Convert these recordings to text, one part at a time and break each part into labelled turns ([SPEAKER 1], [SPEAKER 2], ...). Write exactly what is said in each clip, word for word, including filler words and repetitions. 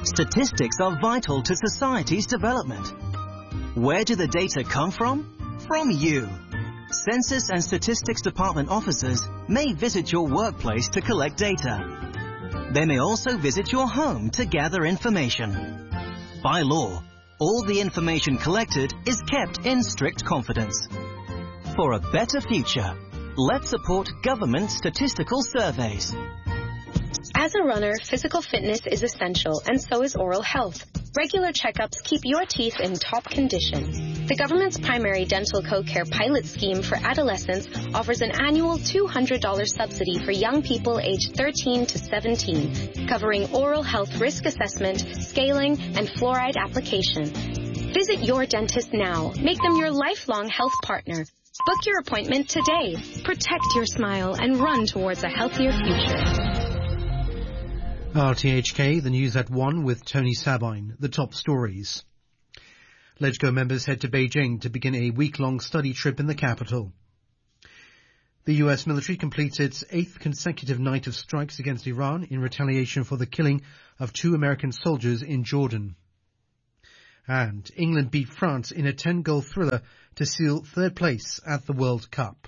[SPEAKER 1] Statistics are vital to society's development. Where do the data come from? From you. Census and Statistics Department officers may visit your workplace to collect data. They may also visit your home to gather information. By law, all the information collected is kept in strict confidence. For a better future, let's support government statistical surveys.
[SPEAKER 2] As a runner, physical fitness is essential, and so is oral health. Regular checkups keep your teeth in top condition. The government's primary dental co-care pilot scheme for adolescents offers an annual two hundred dollars subsidy for young people aged thirteen to seventeen, covering oral health risk assessment, scaling, and fluoride application. Visit your dentist now. Make them your lifelong health partner. Book your appointment today. Protect your smile and run towards a healthier future.
[SPEAKER 3] R T H K, the news at one with Tony Sabine. The top stories. LegCo members head to Beijing to begin a week-long study trip in the capital. The U S military completes its eighth consecutive night of strikes against Iran in retaliation for the killing of two American soldiers in Jordan. And England beat France in a ten-goal thriller to seal third place at the World Cup.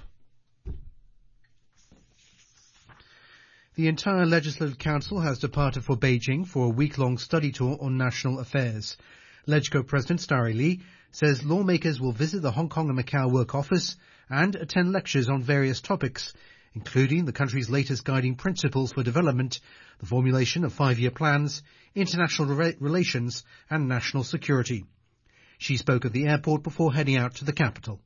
[SPEAKER 3] The entire Legislative Council has departed for Beijing for a week-long study tour on national affairs. LegCo President Starry Lee says lawmakers will visit the Hong Kong and Macau Work Office and attend lectures on various topics, including the country's latest guiding principles for development, the formulation of five-year plans, international re- relations and national security. She spoke at the airport before heading out to the capital.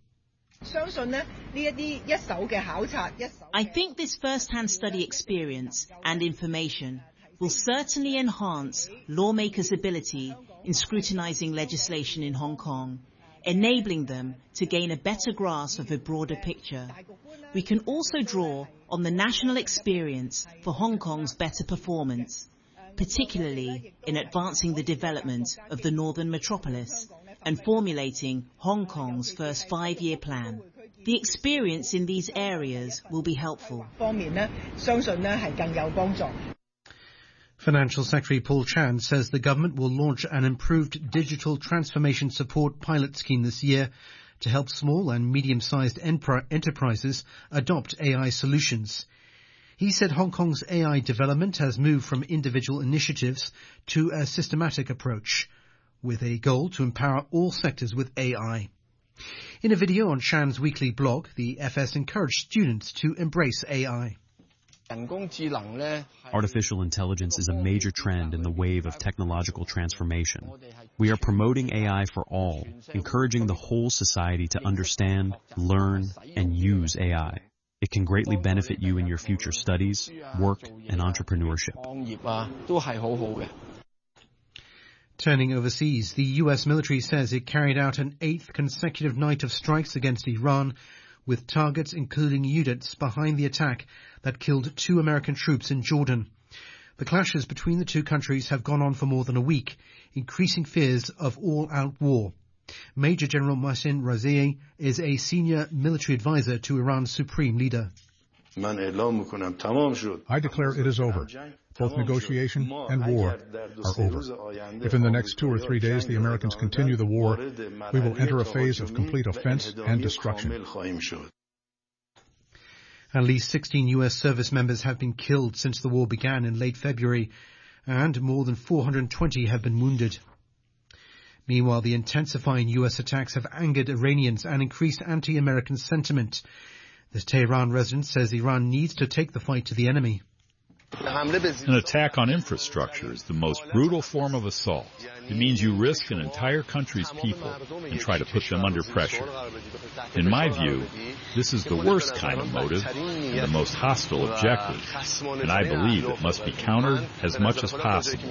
[SPEAKER 4] I think this first-hand study experience and information will certainly enhance lawmakers' ability in scrutinising legislation in Hong Kong, enabling them to gain a better grasp of a broader picture. We can also draw on the national experience for Hong Kong's better performance, particularly in advancing the development of the northern metropolis and formulating Hong Kong's first five-year plan. The experience in these areas will be helpful.
[SPEAKER 3] Financial Secretary Paul Chan says the government will launch an improved digital transformation support pilot scheme this year to help small and medium-sized enterprises adopt A I solutions. He said Hong Kong's A I development has moved from individual initiatives to a systematic approach, with a goal to empower all sectors with A I. In a video on Chan's weekly blog, the F S encouraged students to embrace A I.
[SPEAKER 5] Artificial intelligence is a major trend in the wave of technological transformation. We are promoting A I for all, encouraging the whole society to understand, learn, and use A I. It can greatly benefit you in your future studies, work, and entrepreneurship.
[SPEAKER 3] Turning overseas, the U S military says it carried out an eighth consecutive night of strikes against Iran, with targets including units behind the attack that killed two American troops in Jordan. The clashes between the two countries have gone on for more than a week, increasing fears of all-out war. Major General Mohsen Razei is a senior military advisor to Iran's supreme leader.
[SPEAKER 6] I declare it is over. Both negotiation and war are over. If in the next two or three days the Americans continue the war, we will enter a phase of complete offense and destruction.
[SPEAKER 3] At least sixteen U S service members have been killed since the war began in late February, and more than four hundred twenty have been wounded. Meanwhile, the intensifying U S attacks have angered Iranians and increased anti-American sentiment. The Tehran resident says Iran needs to take the fight to the enemy.
[SPEAKER 7] An attack on infrastructure is the most brutal form of assault. It means you risk an entire country's people and try to put them under pressure. In my view, this is the worst kind of motive and the most hostile objective, and I believe it must be countered as much as possible.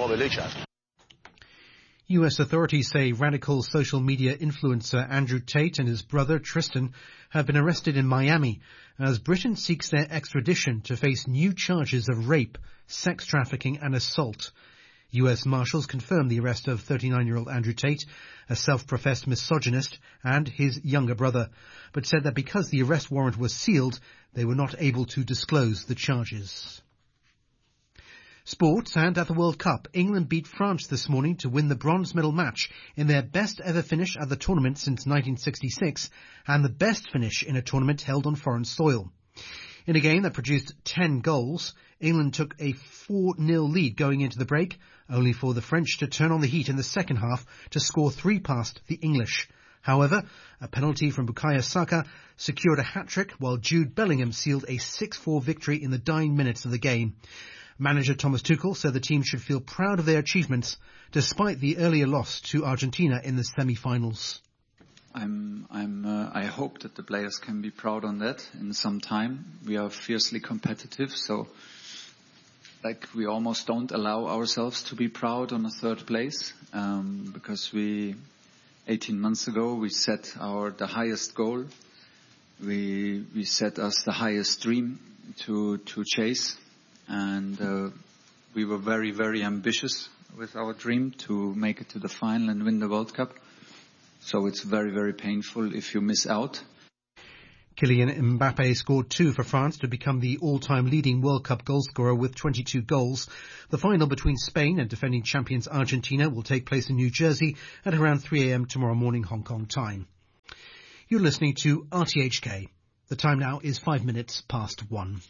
[SPEAKER 3] U S authorities say radical social media influencer Andrew Tate and his brother Tristan have been arrested in Miami as Britain seeks their extradition to face new charges of rape, sex trafficking and assault. U S Marshals confirmed the arrest of thirty-nine-year-old Andrew Tate, a self-professed misogynist, and his younger brother, but said that because the arrest warrant was sealed, they were not able to disclose the charges. Sports, and at the World Cup, England beat France this morning to win the bronze medal match in their best ever finish at the tournament since nineteen sixty-six and the best finish in a tournament held on foreign soil. In a game that produced ten goals, England took a four nil lead going into the break, only for the French to turn on the heat in the second half to score three past the English. However, a penalty from Bukayo Saka secured a hat-trick while Jude Bellingham sealed a six four victory in the dying minutes of the game. Manager Thomas Tuchel said the team should feel proud of their achievements despite the earlier loss to Argentina in the semi-finals.
[SPEAKER 8] I'm, I'm, uh, I hope that the players can be proud on that in some time. We are fiercely competitive, so like we almost don't allow ourselves to be proud on a third place, um, because we, eighteen months ago, we set our, the highest goal. We, we set us the highest dream to, to chase. And uh, we were very, very ambitious with our dream to make it to the final and win the World Cup. So it's very, very painful if you miss out.
[SPEAKER 3] Kylian Mbappe scored two for France to become the all-time leading World Cup goalscorer with twenty-two goals. The final between Spain and defending champions Argentina will take place in New Jersey at around three a.m. tomorrow morning Hong Kong time. You're listening to R T H K. The time now is five minutes past one.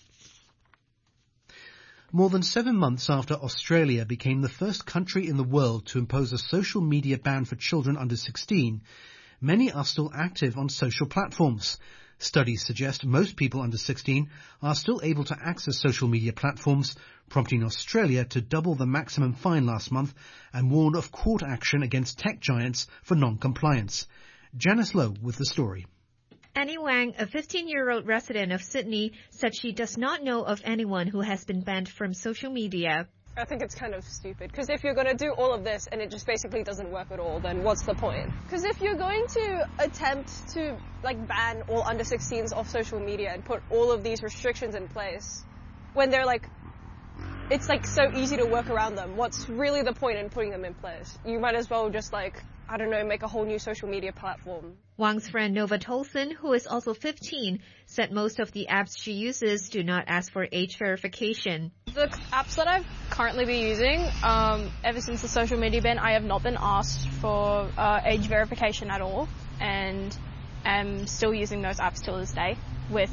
[SPEAKER 3] More than seven months after Australia became the first country in the world to impose a social media ban for children under sixteen, many are still active on social platforms. Studies suggest most people under sixteen are still able to access social media platforms, prompting Australia to double the maximum fine last month and warn of court action against tech giants for non-compliance. Janice Lowe with the story.
[SPEAKER 9] Annie Wang, a fifteen-year-old resident of Sydney, said she does not know of anyone who has been banned from social media.
[SPEAKER 10] I think it's kind of stupid, because if you're going to do all of this and it just basically doesn't work at all, then what's the point? Because if you're going to attempt to like ban all under sixteens off social media and put all of these restrictions in place, when they're like, it's like so easy to work around them, what's really the point in putting them in place? You might as well just like, I don't know, make a whole new social media platform.
[SPEAKER 9] Wang's friend Nova Tolson, who is also fifteen, said most of the apps she uses do not ask for age verification.
[SPEAKER 11] The apps that I've currently been using, um, ever since the social media ban, I have not been asked for uh, age verification at all, and am still using those apps till this day with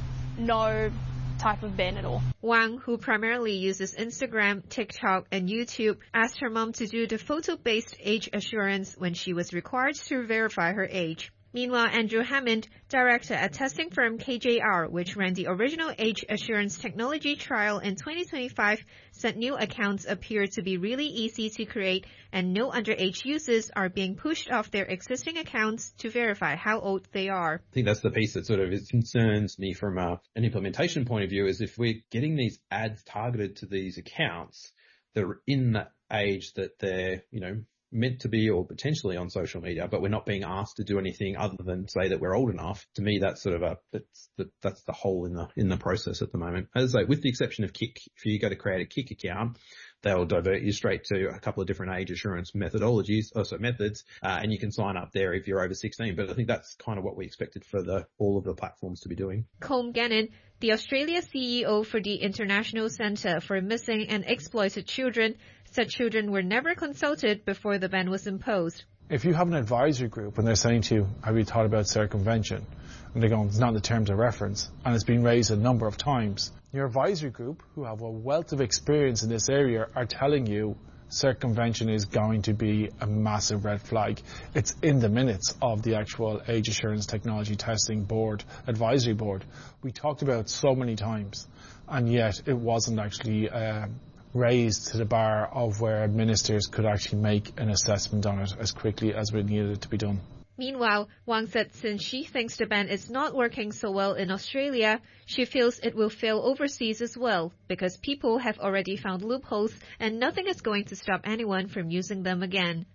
[SPEAKER 11] no type of ban at all.
[SPEAKER 9] Wang, who primarily uses Instagram, TikTok, and YouTube, asked her mom to do the photo-based age assurance when she was required to verify her age. Meanwhile, Andrew Hammond, director at testing firm K J R, which ran the original age assurance technology trial in twenty twenty-five, said new accounts appear to be really easy to create and no underage users are being pushed off their existing accounts to verify how old they are.
[SPEAKER 12] I think that's the piece that sort of is, concerns me from a, an implementation point of view, is if we're getting these ads targeted to these accounts that are in the age that they're, you know, meant to be or potentially on social media, but we're not being asked to do anything other than say that we're old enough. To me, that's sort of a, that's the, that's the hole in the, in the process at the moment. As I say, with the exception of Kik, if you go to create a Kik account, they'll divert you straight to a couple of different age assurance methodologies, also methods, uh, and you can sign up there if you're over sixteen. But I think that's kind of what we expected for the, all of the platforms to be doing.
[SPEAKER 9] Colm Gannon, the Australia C E O for the International Centre for Missing and Exploited Children, said children were never consulted before the ban was imposed.
[SPEAKER 13] If you have an advisory group and they're saying to you, have you thought about circumvention? And they're going, it's not in the terms of reference, and it's been raised a number of times. Your advisory group, who have a wealth of experience in this area, are telling you circumvention is going to be a massive red flag. It's in the minutes of the actual Age Assurance Technology Testing Board, Advisory Board. We talked about it so many times, and yet it wasn't actually uh, raised to the bar of where ministers could actually make an assessment on it as quickly as we needed it to be done.
[SPEAKER 9] Meanwhile, Wang said since she thinks the ban is not working so well in Australia, she feels it will fail overseas as well, because people have already found loopholes and nothing is going to stop anyone from using them again.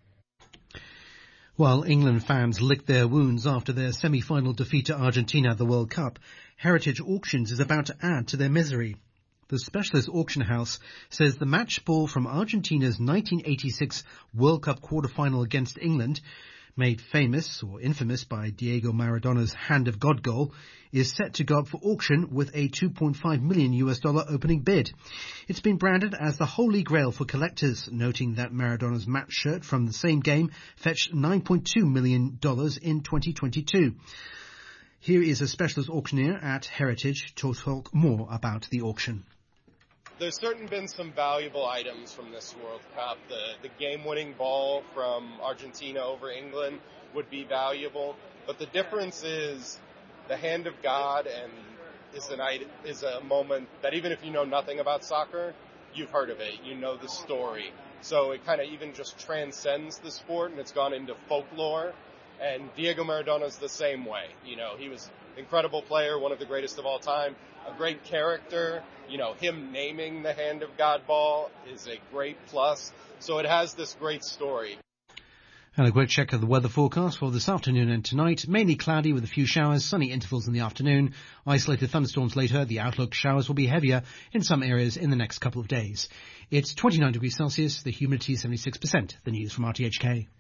[SPEAKER 3] While England fans licked their wounds after their semi-final defeat to Argentina at the World Cup, Heritage Auctions is about to add to their misery. The specialist auction house says the match ball from Argentina's nineteen eighty-six World Cup quarter-final against England made famous or infamous by Diego Maradona's Hand of God goal, is set to go up for auction with a two point five million U S dollar opening bid. It's been branded as the holy grail for collectors, noting that Maradona's match shirt from the same game fetched nine point two million dollars in twenty twenty-two. Here is a specialist auctioneer at Heritage to talk more about the auction.
[SPEAKER 14] There's certainly been some valuable items from this World Cup. The, the game-winning ball from Argentina over England would be valuable, but the difference is the Hand of God and is an is a moment that even if you know nothing about soccer, you've heard of it. You know the story. So it kind of even just transcends the sport, and it's gone into folklore. And Diego Maradona's the same way. You know, he was an incredible player, one of the greatest of all time, a great character. You know, him naming the Hand of God ball is a great plus. So it has this great story.
[SPEAKER 3] And a quick check of the weather forecast for this afternoon and tonight. Mainly cloudy with a few showers, sunny intervals in the afternoon, isolated thunderstorms later. The outlook, showers will be heavier in some areas in the next couple of days. It's twenty-nine degrees Celsius, the humidity seventy-six percent. The news from R T H K.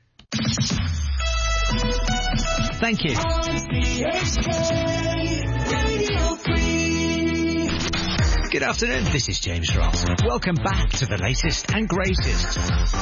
[SPEAKER 15] Thank you. Good afternoon, this is James Ross. Welcome back to the latest and greatest.